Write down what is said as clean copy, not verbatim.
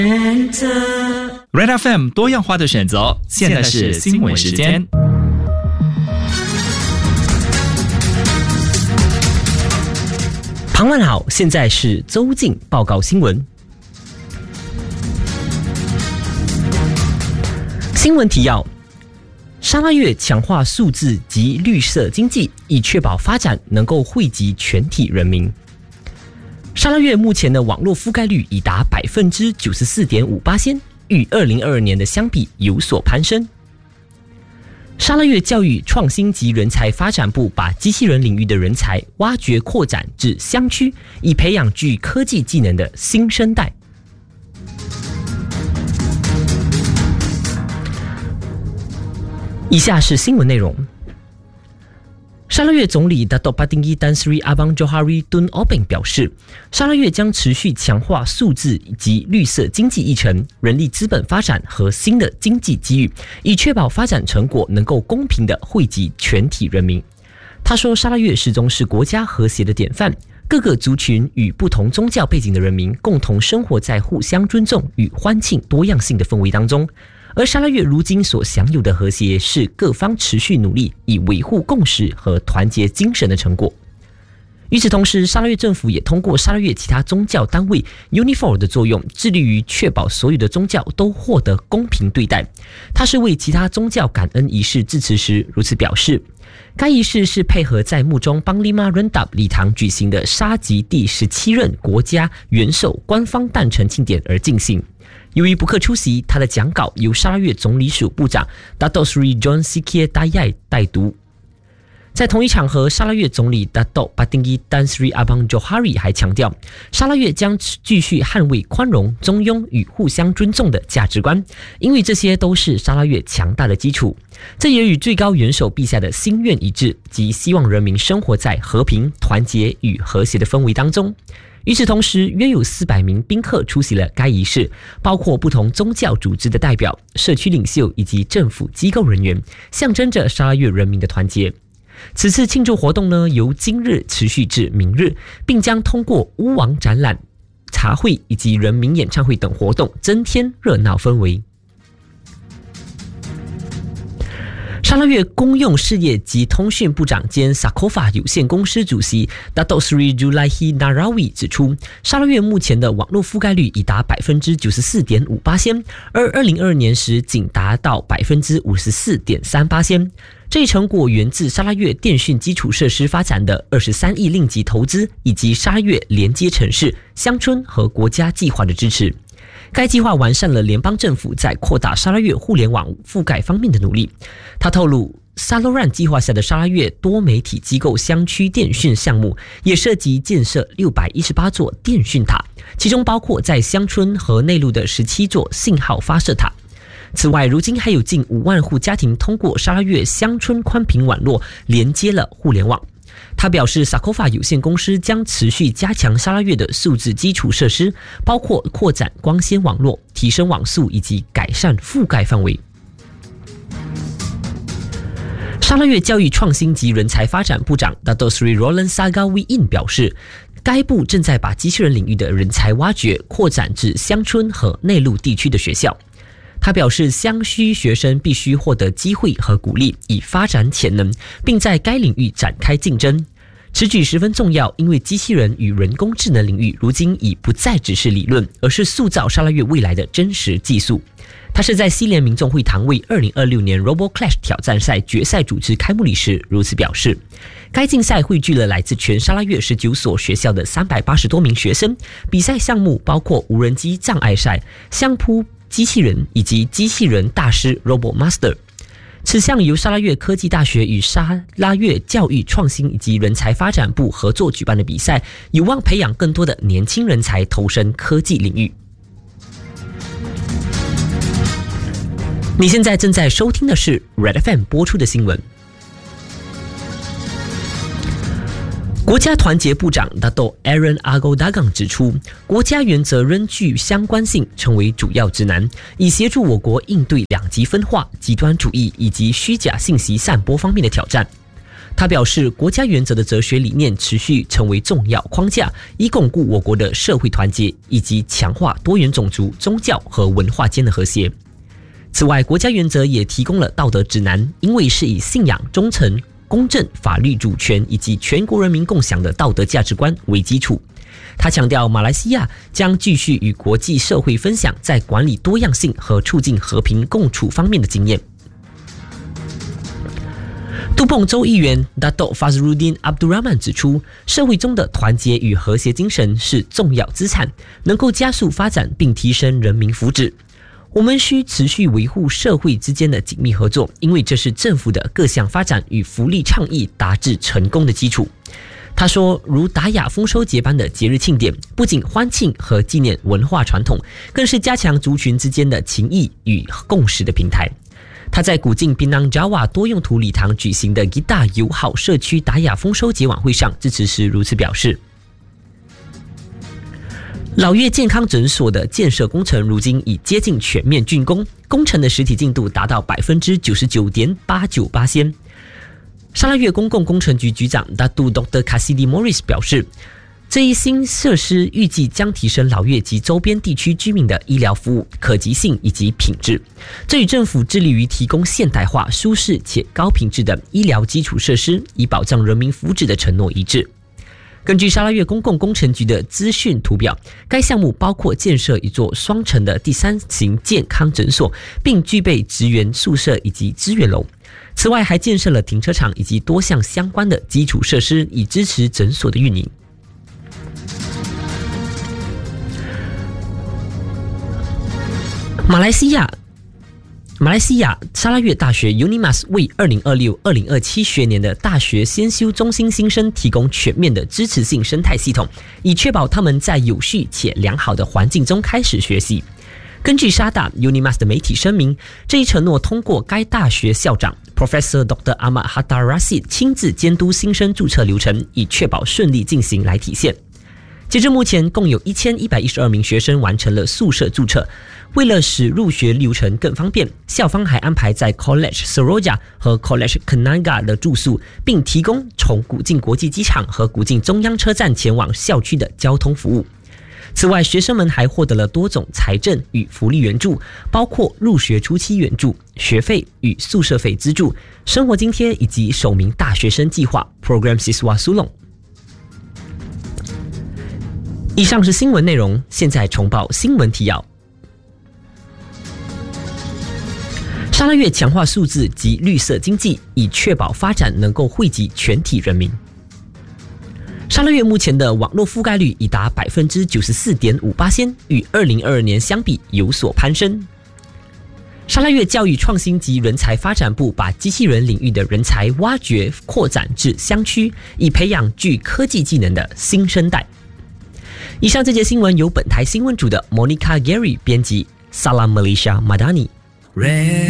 Red FM 多样化的选择，现在是新闻时间。 傍晚好，现在是周进报告新闻。新闻提要：沙拉越强化数字及绿色经济，以确保发展能够惠及全体人民。沙拉越目前的网络覆盖率已达 94.58%， 与2022年的相比有所攀升。沙拉越教育创新及人才发展部把机器人领域的人才挖掘扩展至乡区，以培养具科技技能的新生代。以下是新闻内容。沙拉越总理 Datuk Patinggi Tan Sri Abang Johari Tun Obeng 表示，沙拉越将持续强化数字及绿色经济议程、人力资本发展和新的经济机遇，以确保发展成果能够公平地惠及全体人民。他说，沙拉越始终是国家和谐的典范，各个族群与不同宗教背景的人民共同生活在互相尊重与欢庆多样性的氛围当中。而沙拉越如今所享有的和谐，是各方持续努力以维护共识和团结精神的成果。与此同时，沙拉越政府也通过沙拉越其他宗教单位 Unifor 的作用，致力于确保所有的宗教都获得公平对待。他是为其他宗教感恩仪式致辞时如此表示。该仪式是配合在木中邦利玛 Rendap 礼堂举行的沙吉第17任国家元首官方诞辰庆典而进行。由于不克出席，他的讲稿由沙拉越总理署部长 Datuk Sri John Sikit Dayai 代读。在同一场合，沙拉越总理 Datuk Patinggi Tan Sri Abang Johari 还强调，沙拉越将继续捍卫宽容、中庸与互相尊重的价值观，因为这些都是沙拉越强大的基础。这也与最高元首陛下的心愿一致，即希望人民生活在和平、团结与和谐的氛围当中。与此同时，约有400名宾客出席了该仪式，包括不同宗教组织的代表、社区领袖以及政府机构人员，象征着沙拉越人民的团结。此次庆祝活动呢，由今日持续至明日，并将通过巫王展览、茶会以及人民演唱会等活动，增添热闹氛围。沙拉越公用事业及通讯部长兼 Sakofa 有限公司主席 Datuk Sri Julaihi Narawi 指出，沙拉越目前的网络覆盖率已达 94.58%， 而2022年时仅达到 54.38%。这一成果源自沙拉越电讯基础设施发展的23亿令吉投资，以及沙拉越连接城市、乡村和国家计划的支持。该计划完善了联邦政府在扩大沙拉越互联网覆盖方面的努力。他透露，沙洛兰计划下的沙拉越多媒体机构乡区电讯项目，也涉及建设618座电讯塔，其中包括在乡村和内陆的17座信号发射塔。此外，如今还有近5万户家庭通过沙拉越乡村宽频网络连接了互联网。他表示 Sakofa 有限公司将持续加强沙拉越的数字基础设施，包括扩展光纤网络、提升网速以及改善覆盖范围。沙拉越教育创新及人才发展部长 Datuk Sri Roland Sagawiin 表示，该部正在把机器人领域的人才挖掘扩展至乡村和内陆地区的学校。他表示，乡区学生必须获得机会和鼓励，以发展潜能，并在该领域展开竞争。此举十分重要，因为机器人与人工智能领域如今已不再只是理论，而是塑造沙拉越未来的真实技术。他是在西联民众会堂为2026年 RoboClash 挑战赛决赛主持开幕礼时如此表示。该竞赛汇聚了来自全沙拉越19所学校的380多名学生，比赛项目包括无人机障碍赛、相扑机器人以及机器人大师 Robot Master。 此项由沙拉越科技大学与沙拉越教育创新以及人才发展部合作举办的比赛，有望培养更多的年轻人才投身科技领域。你现在正在收听的是 Red FM 播出的新闻。国家团结部长 Datuk Aaron Agodagang 指出，国家原则仍具相关性，成为主要指南，以协助我国应对两极分化、极端主义以及虚假信息散播方面的挑战。 他表示，国家原则的哲学理念持续成为重要框架，以巩固我国的社会团结，以及强化多元种族、宗教和文化间的和谐。此外，国家原则也提供了道德指南，因为是以信仰、忠诚、公正、法律主权以及全国人民共享的道德价值观为基础。他强调，马来西亚将继续与国际社会分享在管理多样性和促进和平共处方面的经验。杜蹦州议员 Dato Fazruddin Abdul Rahman 指出，社会中的团结与和谐精神是重要资产，能够加速发展并提升人民福祉。我们需持续维护社会之间的紧密合作，因为这是政府的各项发展与福利倡议达至成功的基础。他说，如达雅丰收节般的节日庆典，不仅欢庆和纪念文化传统，更是加强族群之间的情谊与共识的平台。他在古晋槟榔 Jawa 多用途礼堂举行的 Gita 友好社区达雅丰收节晚会上致辞时如此表示。老岳健康诊所的建设工程如今已接近全面竣工，工程的实体进度达到 99.898%。沙拉越公共工程局局长 Datuk Dr. Cassidy Morris 表示，这一新设施预计将提升老越及周边地区居民的医疗服务可及性以及品质。这与政府致力于提供现代化、舒适且高品质的医疗基础设施，以保障人民福祉的承诺一致。根据沙拉越公共工程局的资讯图表，该项目包括建设一座双层的第三型健康诊所，并具备职员宿舍以及资源楼。此外，还建设了停车场以及多项相关的基础设施，以支持诊所的运营。马来西亚沙拉越大学 UNIMAS 为2026-2027学年的大学先修中心新生提供全面的支持性生态系统，以确保他们在有序且良好的环境中开始学习。根据沙大 UNIMAS 的媒体声明，这一承诺通过该大学校长 Professor Dr. Ahmad Hatta Rashid 亲自监督新生注册流程，以确保顺利进行来体现。截至目前，共有1112名学生完成了宿舍注册。为了使入学流程更方便，校方还安排在 College Seroja 和 College Kenanga 的住宿，并提供从古晋国际机场和古晋中央车站前往校区的交通服务。此外，学生们还获得了多种财政与福利援助，包括入学初期援助、学费与宿舍费资助、生活津贴以及首名大学生计划 Program Siswa Sulong。以上是新闻内容，现在重报新闻提要。沙拉越强化数字及绿色经济，以确保发展能够惠及全体人民。沙拉越目前的网络覆盖率已达 94.5%， 与2022年相比有所攀升。沙拉越教育创新及人才发展部把机器人领域的人才挖掘扩展至乡区，以培养具科技技能的新生代。以上这节新闻由本台新闻组的 Monica Gary 编辑， Salam Malaysia Madani。